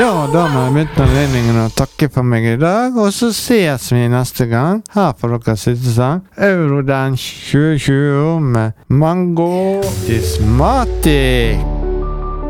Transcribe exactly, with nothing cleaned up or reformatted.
Ja, da må jeg benytte anledningen å takke for meg i dag, og så ses vi neste gang. Her får dere sitte sang. Eurodan tjue tjue med Mango Dismatic.